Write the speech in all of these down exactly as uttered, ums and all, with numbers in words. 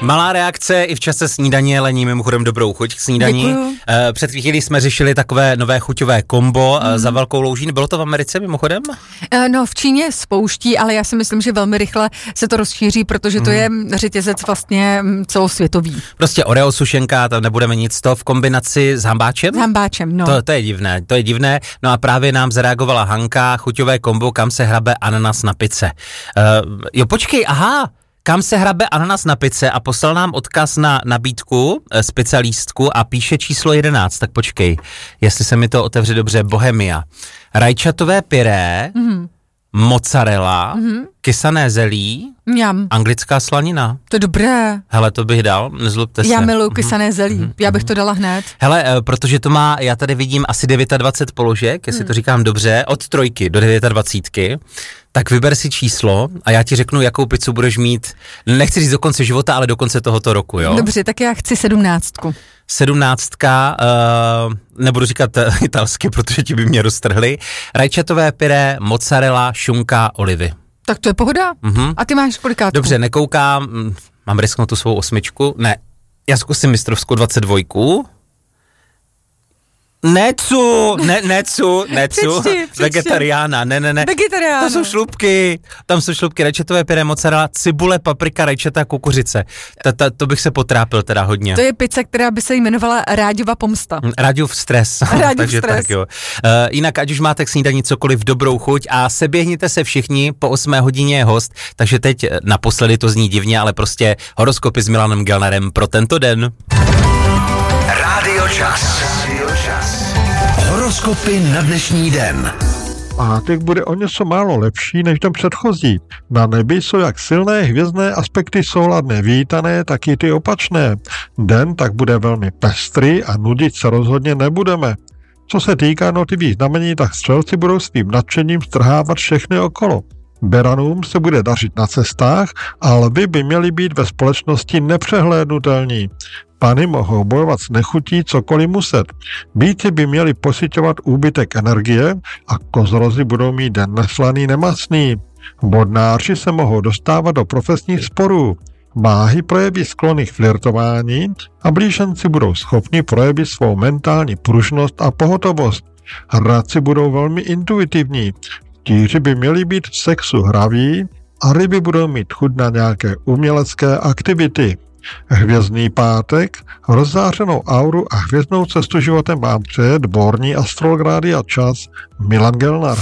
Malá reakce i v čase snídaně, Lení, mimochodem dobrou chuť k snídaní. Děkuju. Před chvílí jsme řešili takové nové chuťové kombo mm. za velkou louží. Bylo to v Americe mimochodem? No v Číně spouští, ale já si myslím, že velmi rychle se to rozšíří, protože to mm. je řetězec vlastně celosvětový. Prostě Oreo sušenka, tam nebudeme nic to v kombinaci s hambáčem? S hambáčem, no. To, to je divné, to je divné. No a právě nám zareagovala Hanka, chuťové kombo, kam se hrabe ananas na pice. Uh, jo, počkej, aha, kam se hrabe ananas na pice a poslal nám odkaz na nabídku z pizzalístku a píše číslo jedenáct, tak počkej, jestli se mi to otevře dobře, Bohemia. Rajčatové pyré, mm-hmm. mozzarella, mm-hmm. kysané zelí, Mňam. anglická slanina. To je dobré. Hele, to bych dal, nezlobte se. Já miluji kysané zelí, mm-hmm. já bych to dala hned. Hele, protože to má, já tady vidím asi dvacet devět položek, jestli mm. to říkám dobře, od trojky do dvacet devět, tak vyber si číslo a já ti řeknu, jakou pizzu budeš mít, nechci říct do konce života, ale do konce tohoto roku, jo? Dobře, tak já chci sedmnáctku. Sedmnáctka, uh, nebudu říkat uh, italsky, protože ti by mě roztrhli, rajčatové pyré, mozzarella, šunka, olivy. Tak to je pohoda. Mm-hmm. A ty máš kolikátku? Dobře, nekoukám, mám risknout tu svou osmičku, ne, já zkusím mistrovskou dvacet dva. Necu, ne, necu, necu, přečti, vegetariána, ne, ne, ne. Vegetariána. To jsou šlupky, tam jsou šlupky, rajčatové pyré, mozzarella, cibule, paprika, rajčata, kukuřice. Ta, ta, to bych se potrápil teda hodně. To je pizza, která by se jmenovala Ráďova pomsta. Ráďův stres. Ráďův Takže stres. tak jo. Uh, jinak, ať už máte k snídani cokoliv, dobrou chuť a seběhněte se všichni, po osmé hodině je host, takže teď naposledy to zní divně, ale prostě horoskopy s Milanem Gelnarem pro tento den. Rádio Čas. Horoskopy na dnešní den. Pátek bude o něco málo lepší než ten předchozí. Na nebi jsou jak silné hvězdné aspekty souladné vítané, tak i ty opačné. Den tak bude velmi pestrý a nudit se rozhodně nebudeme. Co se týká notivých znamení, tak střelci budou svým nadšením strhávat všechny okolo. Beranům se bude dařit na cestách, a lvi by měly být ve společnosti nepřehlédnutelní. Pany mohou bojovat s nechutí cokoliv muset. Býti by měli pociťovat úbytek energie a kozorozy budou mít den neslaný nemastný. Bodnáři se mohou dostávat do profesních sporů. Máhy projeví sklony k flirtování a blíženci budou schopni projevit svou mentální pružnost a pohotovost. Hradci budou velmi intuitivní. Tíři by měli být v sexu hraví a ryby budou mít chuť na nějaké umělecké aktivity. Hvězdný pátek, rozzářenou auru a hvězdnou cestu životem vám přeje dvorní astrolog Rádia Čas Milan Gelnar.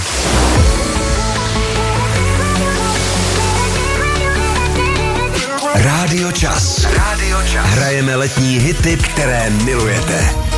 Rádio Čas. Rádio Čas. Hrajeme letní hity, které milujete.